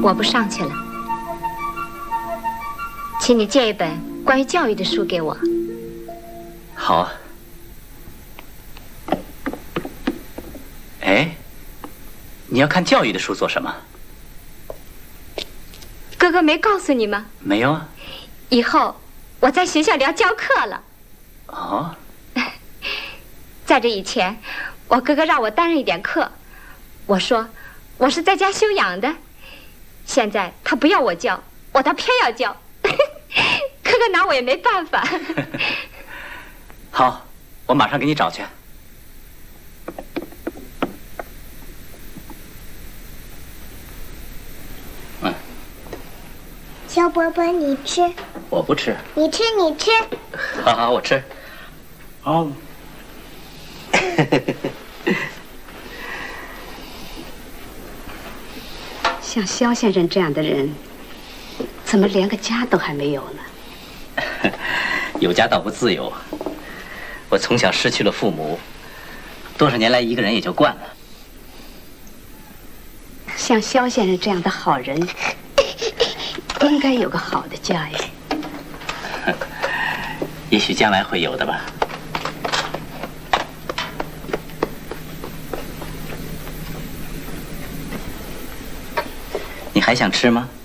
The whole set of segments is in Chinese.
我不上去了，请你借一本关于教育的书给我。 好啊。哎，你要看教育的书做什么？ 哥哥没告诉你吗？ 没有啊。 以后我在学校里要教课了。 哦。 在这以前，我哥哥让我担任一点课，我说我是在家休养的。现在他不要我教，我倒偏要教。哥哥拿我也没办法。 好，我马上给你找去。 小伯伯，你吃。 我不吃。 你吃，你吃。 好好，我吃。哦。 像肖先生这样的人，怎么连个家都还没有呢？ 有家倒不自由。我从小失去了父母，多少年来一个人也就惯了。 像肖先生这样的好人，应该有个好的家呀。 也许将来会有的吧。你还想吃吗？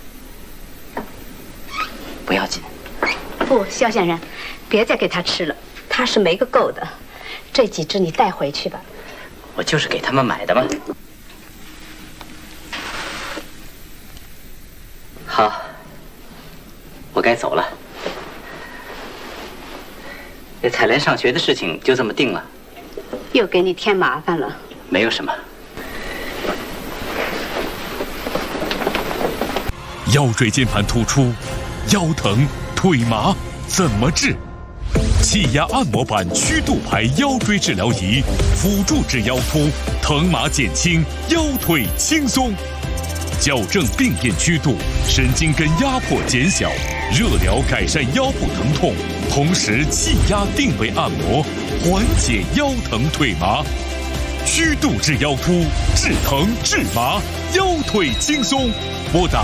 不要紧。 不，肖先生，别再给他吃了，他是没个够的。这几只你带回去吧。 我就是给他们买的嘛。好，我该走了。这彩莲上学的事情就这么定了。 又给你添麻烦了。 没有什么。 腰椎间盘突出，腰疼、腿麻怎么治？气压按摩板曲度牌腰椎治疗仪，辅助治腰突，疼麻减轻，腰腿轻松。矫正病变曲度，神经根压迫减小，热疗改善腰部疼痛，同时气压定位按摩，缓解腰疼腿麻。曲度治腰突，治疼治麻，腰腿轻松。拨打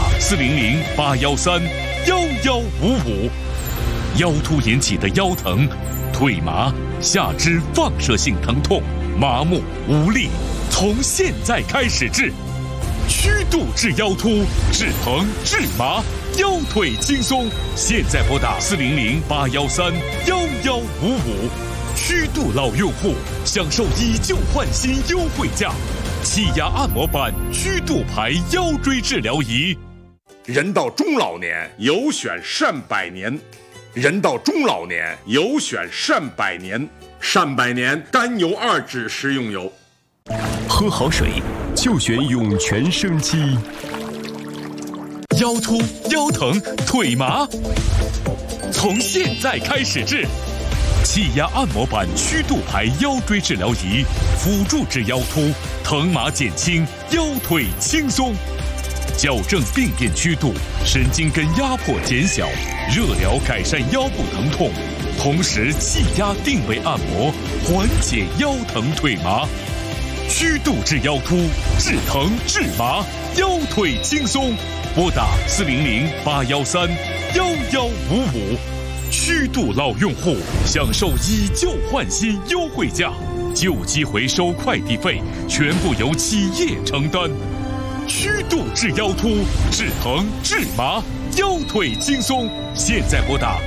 400-813-1155。腰突引起的腰疼、腿麻、下肢放射性疼痛、麻木无力，从现在开始治。曲度治腰突，治疼治麻，腰腿轻松。现在拨打400-813-1155。曲度老用户享受以旧换新优惠价，气压按摩板曲度牌腰椎治疗仪。 人到中老年，有选善百年。人到中老年，有选善百年。善百年甘油2酯食用油。 喝好水就选涌泉生机。腰突、腰疼、腿麻，从现在开始治。气压按摩板曲度牌腰椎治疗仪，辅助治腰突，疼麻减轻，腰腿轻松。矫正病变曲度，神经根压迫减小，热疗改善腰部疼痛，同时气压定位按摩，缓解腰疼腿麻。曲度治腰突，治疼治麻，腰腿轻松。拨打400-813-1155。曲度老用户享受以旧换新优惠价，旧机回收快递费全部由企业承担。曲度治腰突，治疼治麻，腰腿轻松。现在拨打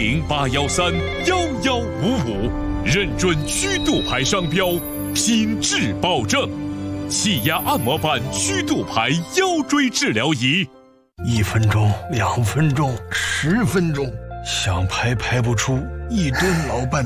400-813-1155，认准曲度牌商标，品质保证。气压按摩板曲度牌腰椎治疗仪 ，1分钟、2分钟、10分钟。想排排不出，1吨老半